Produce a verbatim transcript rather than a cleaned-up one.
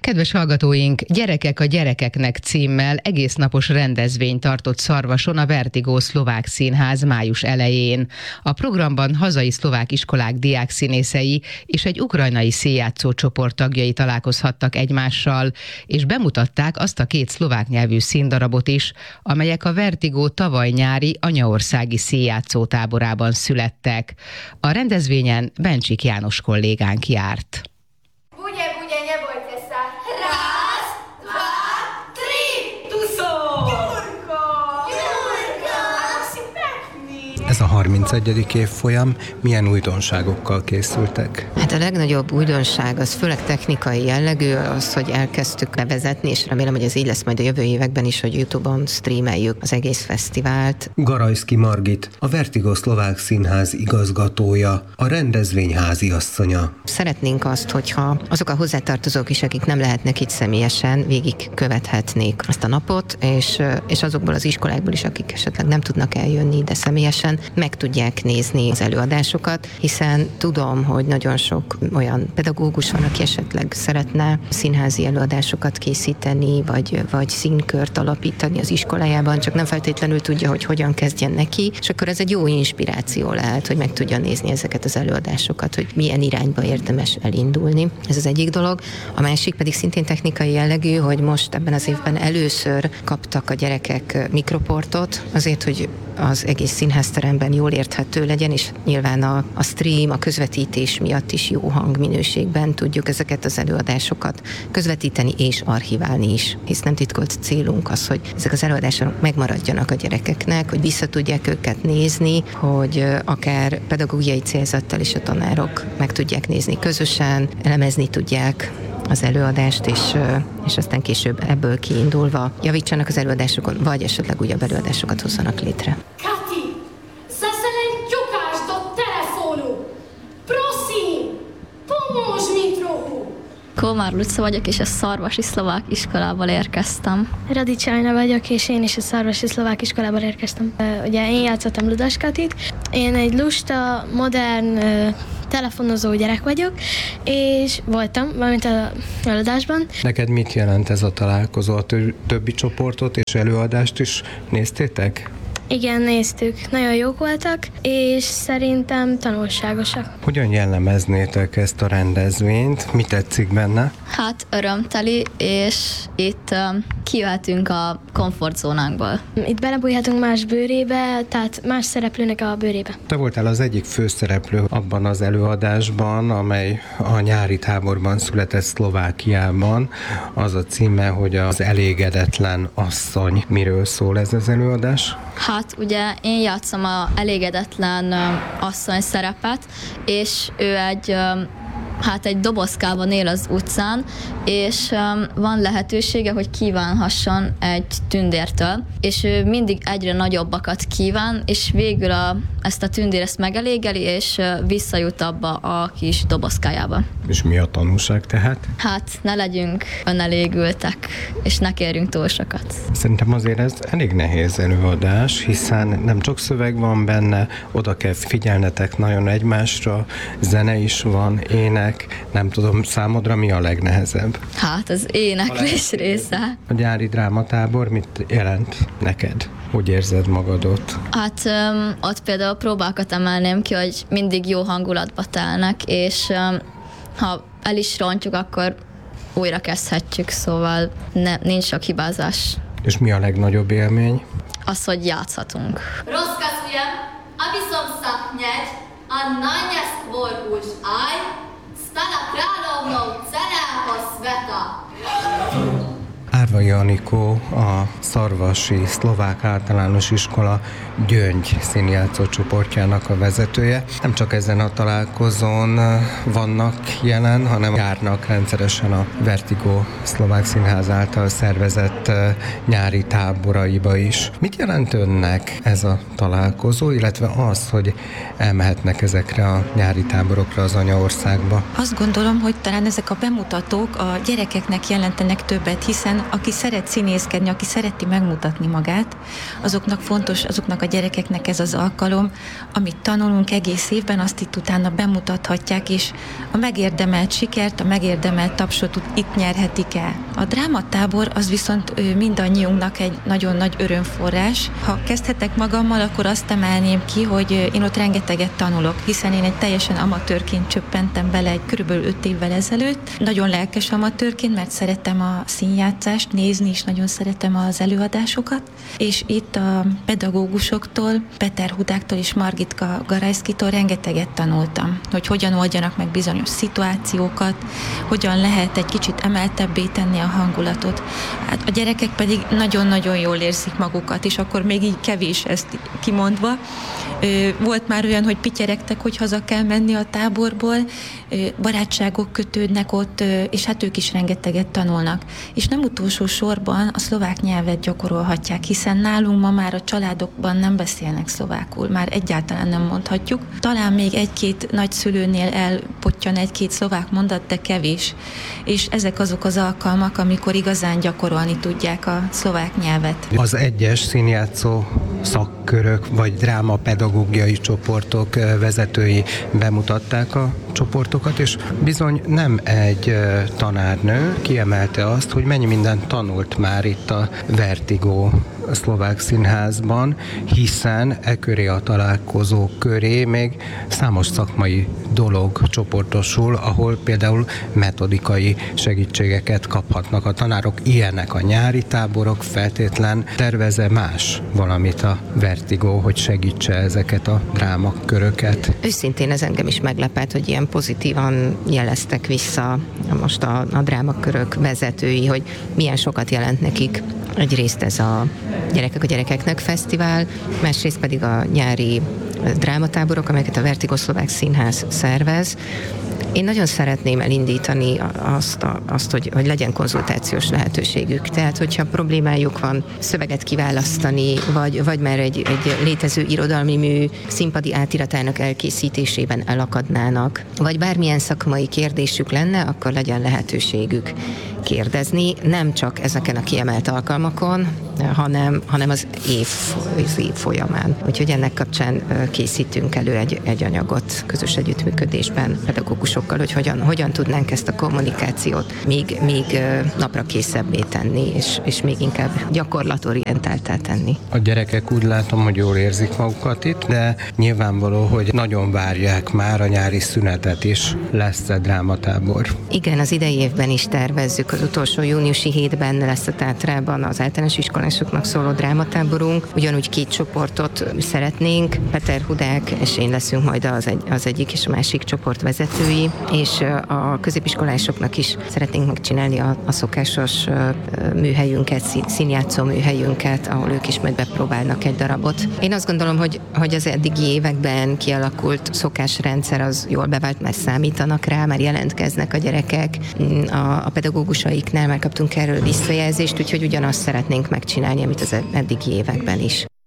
Kedves hallgatóink, Gyerekek a gyerekeknek címmel egésznapos rendezvényt tartott Szarvason a Vertigo Szlovák Színház május elején. A programban hazai szlovák iskolák diákszínészei és egy ukrajnai színjátszó csoport tagjai találkozhattak egymással, és bemutatták azt a két szlovák nyelvű színdarabot is, amelyek a Vertigo tavaly nyári anyaországi színjátszó táborában születtek. A rendezvényen Bencsik János kollégánk járt. Ez a harmincegyedik évfolyam milyen újdonságokkal készültek? Hát a legnagyobb újdonság az főleg technikai jellegű, az, hogy elkezdtük bevezetni, és remélem, hogy ez így lesz majd a jövő években is, hogy YouTube-on streameljük az egész fesztivált. Garajszki Margit, a Vertigo Szlovák Színház igazgatója, a rendezvény háziasszonya. Szeretnénk azt, hogyha azok a hozzátartozók is, akik nem lehetnek itt személyesen, végig követhetnék azt a napot, és, és azokból az iskolákból is, akik esetleg nem tudnak eljönni, de személyesen meg tudják nézni az előadásokat, hiszen tudom, hogy nagyon sok olyan pedagógus van, aki esetleg szeretne színházi előadásokat készíteni, vagy, vagy színkört alapítani az iskolájában, csak nem feltétlenül tudja, hogy hogyan kezdjen neki, és akkor ez egy jó inspiráció lehet, hogy meg tudja nézni ezeket az előadásokat, hogy milyen irányba érdemes elindulni. Ez az egyik dolog. A másik pedig szintén technikai jellegű, hogy most ebben az évben először kaptak a gyerekek mikroportot, azért, hogy az egész színházteremben jól érthető legyen, és nyilván a, a stream, a közvetítés miatt is jó hangminőségben tudjuk ezeket az előadásokat közvetíteni és archiválni is. Hisz nem titkolt célunk az, hogy ezek az előadások megmaradjanak a gyerekeknek, hogy vissza tudják őket nézni, hogy akár pedagógiai célzattal is a tanárok meg tudják nézni közösen, elemezni tudják az előadást, és, és aztán később ebből kiindulva javítsanak az előadásokon, vagy esetleg újabb előadásokat hozzanak létre. Kati, zase len ťukáš do telefónu. Prosím, pomôž mi trochu. Kolmár Luca vagyok, és a Szarvasi Szlovák Iskolából érkeztem. Radics Ájna vagyok, és én is a Szarvasi Szlovák Iskolából érkeztem. Ugye én játszottam Ludas Katit. Én egy lusta, modern, telefonozó gyerek vagyok, és voltam, valamint a előadásban. Neked mit jelent ez a találkozó? A többi csoportot és előadást is néztétek? Igen, néztük. Nagyon jók voltak, és szerintem tanulságosak. Hogyan jellemeznétek ezt a rendezvényt? Mi tetszik benne? Hát örömteli, és itt um, kijöhetünk a komfortzónánkból. Itt belebújhatunk más bőrébe, tehát más szereplőnek a bőrébe. Te voltál az egyik főszereplő abban az előadásban, amely a nyári táborban született Szlovákiában. Az a címe, hogy az elégedetlen asszony. Miről szól ez az előadás? Hát ugye én játszom a elégedetlen um, asszony szerepet, és ő egy um, hát egy dobozkában él az utcán, és um, van lehetősége, hogy kívánhasson egy tündértől, és ő mindig egyre nagyobbakat kíván, és végül a, ezt a tündér ezt megelégeli, és uh, visszajut abba a kis dobozkájába. És mi a tanúság tehát? Hát ne legyünk önelégültek, és ne kérjünk túl sokat. Szerintem azért ez elég nehéz előadás, hiszen nem csak szöveg van benne, oda kell figyelnetek nagyon egymásra, zene is van, ének, nem tudom, számodra mi a legnehezebb? Hát az éneklés része. A gyári drámatábor mit jelent neked? Hogy érzed magad ott? Hát um, ott például próbákat emelném ki, hogy mindig jó hangulatba telnek, és um, ha el is rontjuk, akkor újra kezdhetjük, szóval ne, nincs sok hibázás. És mi a legnagyobb élmény? Az, hogy játszhatunk. Rozkazujem, aby som sa hneď a najneskôr už aj stala kráľovnou celého sveta. Árvai Anikó, a Szarvasi Szlovák Általános Iskola Gyöngy színjátszó csoportjának a vezetője. Nem csak ezen a találkozón vannak jelen, hanem járnak rendszeresen a Vertigo Szlovák Színház által szervezett nyári táboraiba is. Mit jelent önnek ez a találkozó, illetve az, hogy elmehetnek ezekre a nyári táborokra az anyaországba? Azt gondolom, hogy talán ezek a bemutatók a gyerekeknek jelentenek többet, hiszen a aki szeret színészkedni, aki szereti megmutatni magát, azoknak fontos, azoknak a gyerekeknek ez az alkalom, amit tanulunk egész évben, azt itt utána bemutathatják, és a megérdemelt sikert, a megérdemelt tapsot itt nyerhetik el. A drámatábor az viszont mindannyiunknak egy nagyon nagy örömforrás. Ha kezdhetek magammal, akkor azt emelném ki, hogy én ott rengeteget tanulok, hiszen én egy teljesen amatőrként csöppentem bele egy körülbelül öt évvel ezelőtt. Nagyon lelkes amatőrként, mert szeretem a színjátszást, nézni is nagyon szeretem az előadásokat, és itt a pedagógusoktól, Peter Hudáktól és Margitka Garajszkitól rengeteget tanultam, hogy hogyan oldjanak meg bizonyos szituációkat, hogyan lehet egy kicsit emeltebbé tenni a hangulatot. Hát a gyerekek pedig nagyon-nagyon jól érzik magukat, és akkor még így kevés ezt kimondva. Volt már olyan, hogy pityeregtek, hogy haza kell menni a táborból, barátságok kötődnek ott, és hát ők is rengeteget tanulnak. És nem utolsó sorban a szlovák nyelvet gyakorolhatják, hiszen nálunk ma már a családokban nem beszélnek szlovákul, már egyáltalán nem mondhatjuk. Talán még egy-két nagyszülőnél elpottyan egy-két szlovák mondat, de kevés. És ezek azok az alkalmak, amikor igazán gyakorolni tudják a szlovák nyelvet. Az egyes színjátszó szakkörök vagy drámapedagógiai csoportok vezetői bemutatták a csoportokat, és bizony nem egy tanárnő kiemelte azt, hogy mennyi mindent tanult már itt a Vertigo Szlovák Színházban, hiszen e köré a találkozó köré még számos szakmai dolog csoportosul, ahol például metodikai segítségeket kaphatnak a tanárok. Ilyenek a nyári táborok, feltétlen tervez-e más valamit a Vertigo, hogy segítse ezeket a drámaköröket? Őszintén ez engem is meglepett, hogy ilyen pozitívan jeleztek vissza most a, a drámakörök vezetői, hogy milyen sokat jelent nekik. Egyrészt ez a Gyerekek a gyerekeknek fesztivál, másrészt pedig a nyári drámatáborok, amelyeket a Vertigo Szlovák Színház szervez. Én nagyon szeretném elindítani azt, azt hogy, hogy legyen konzultációs lehetőségük. Tehát, hogyha problémájuk van szöveget kiválasztani, vagy, vagy már egy, egy létező irodalmi mű színpadi átiratának elkészítésében elakadnának, vagy bármilyen szakmai kérdésük lenne, akkor legyen lehetőségük kérdezni, nem csak ezeken a kiemelt alkalmakon, hanem, hanem az év, az év folyamán. Úgyhogy ennek kapcsán készítünk elő egy, egy anyagot közös együttműködésben pedagógusokkal, hogy hogyan, hogyan tudnánk ezt a kommunikációt még, még napra készebbé tenni, és, és még inkább gyakorlatorientáltá tenni. A gyerekek úgy látom, hogy jól érzik magukat itt, de nyilvánvaló, hogy nagyon várják már a nyári szünetet is. Lesz-e drámatábor? Igen, az idei évben is tervezzük. Az utolsó júniusi hétben lesz a Tátrában az általános iskolásoknak szóló drámatáborunk. Ugyanúgy két csoportot szeretnénk. Peter Hudák és én leszünk majd az, egy, az egyik és a másik csoport vezetői, és a középiskolásoknak is szeretnénk megcsinálni a, a szokásos műhelyünket, színjátszó műhelyünket, ahol ők is majd bepróbálnak egy darabot. Én azt gondolom, hogy, hogy az eddigi években kialakult szokásrendszer az jól bevált, mert számítanak rá, már jelentkeznek a gyerekek. A, a pedagógusaiknál már kaptunk erről visszajelzést, úgyhogy ugyanazt szeretnénk megcsinálni, amit az eddigi években is.